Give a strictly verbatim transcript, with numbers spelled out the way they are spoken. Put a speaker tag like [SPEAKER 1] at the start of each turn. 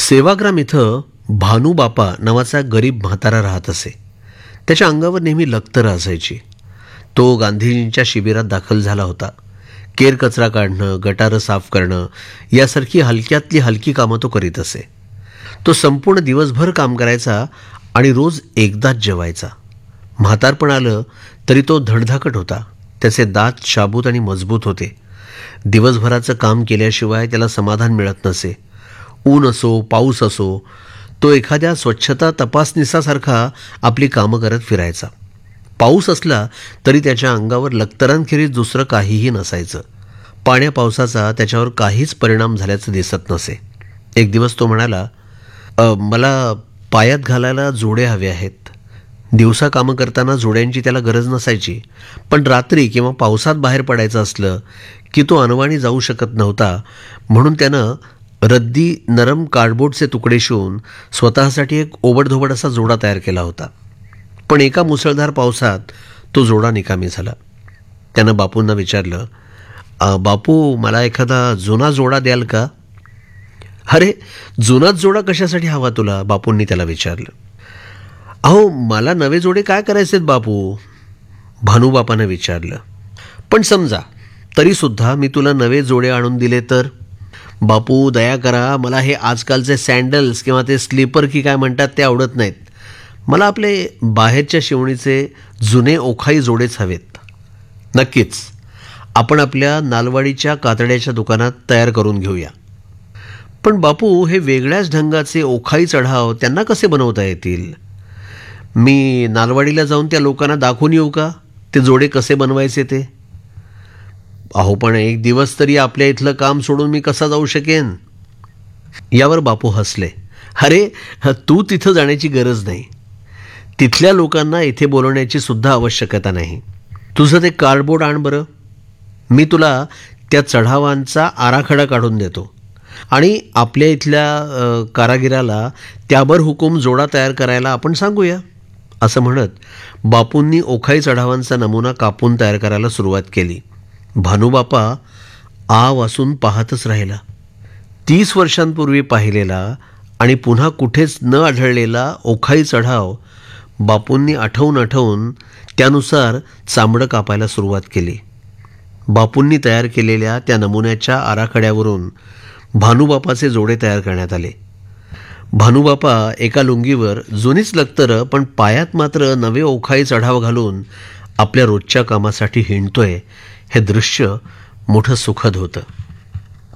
[SPEAKER 1] सेवाग्राम इथं भानुबापा नावाचा गरीब म्हातारा राहत असे. त्याच्या अंगावर नेहमी लखतरं असायची. तो गांधीजींच्या शिबिरात दाखल झाला होता. केर कचरा काढणं, गटारं साफ करणं यासारखी हलक्यातली हलकी कामं तो करीत असे. तो संपूर्ण दिवसभर काम करायचा आणि रोज एकदाच जेवायचा. म्हातारपण आलं तरी तो धडधाकट होता. त्याचे दात शाबूत आणि मजबूत होते. दिवसभराचं काम केल्याशिवाय त्याला समाधान मिळत नसे. ऊन असो पाऊस असो, तो एखाद्या स्वच्छता तपासनिसासारखा आपली कामं करत फिरायचा. पाऊस असला तरी त्याच्या अंगावर लखतरांखेरीज दुसरं काहीही नसायचं. पाण्या पावसाचा त्याच्यावर काहीच परिणाम झाल्याचं दिसत नसे. एक दिवस तो म्हणाला, "अ, मला पायात घालायला जोडे हवे आहेत." दिवसा कामं करताना जोड्यांची त्याला गरज नसायची, पण रात्री किंवा पावसात बाहेर पडायचं असलं की तो अनवाणी जाऊ शकत नव्हता. म्हणून त्यानं रद्दी नरम कार्डबोर्डचे तुकडे शिवून स्वतःसाठी एक ओबडधोबड असा जोडा तयार केला होता. पण एका मुसळधार पावसात तो जोडा निकामी झाला. त्यानं बापूंना विचारलं, "अ, बापू, मला एखादा जुना जोडा द्याल का?" "अरे, जुनाच जोडा कशासाठी हवा तुला?" बापूंनी त्याला विचारलं. "अहो, मला नवे जोडे काय करायचेत बापू?" भानुबापानं विचारलं. "पण समजा तरीसुद्धा मी तुला नवे जोडे आणून दिले तर?" "बापू, दया करा, मला हे आजकालचे सँडल्स किंवा ते स्लीपर की काय म्हणतात ते आवडत नाहीत. मला आपले बाहेरच्या शिवणीचे जुने ओखाई जोडेच हवेत." "नक्कीच, आपण आपल्या नालवाडीच्या कातड्याच्या दुकानात तयार करून घेऊया." "पण बापू, हे वेगळ्याच ढंगाचे ओखाई चढाव त्यांना कसे बनवता येतील? मी नालवाडीला जाऊन त्या लोकांना दाखवून येऊ का ते जोडे कसे बनवायचे ते?" "अहो, पण एक दिवस तरी आपल्या इथलं काम सोडून मी कसा जाऊ शकेन?" यावर बापू हसले. "अरे, तू तिथं जाण्याची गरज नाही. तिथल्या लोकांना इथे बोलवण्याची सुद्धा आवश्यकता नाही. तुझं ते कार्डबोर्ड आण बरं. मी तुला त्या चढावांचा आराखडा काढून देतो आणि आपल्या इथल्या अ, कारागिराला त्यावर हुकूम जोडा तयार करायला आपण सांगूया." असं म्हणत बापूंनी ओखाई चढावांचा नमुना कापून तयार करायला सुरुवात केली. भानुबापा आ वासून पाहतच राहिला. तीस वर्षांपूर्वी पाहिलेला आणि पुन्हा कुठेच न आढळलेला ओखाई चढाव बापूंनी आठवून आठवून त्यानुसार चामडं कापायला सुरुवात केली. बापूंनी तयार केलेल्या त्या नमुन्याच्या आराखड्यावरून भानुबापाचे जोडे तयार करण्यात आले. भानुबापा एका लुंगीवर जुनीच लखतरं पण पायात मात्र नवे ओखाई चढाव घालून आपल्या रोजच्या कामासाठी हिंडतोय, हे दृश्य मोठं सुखद होतं.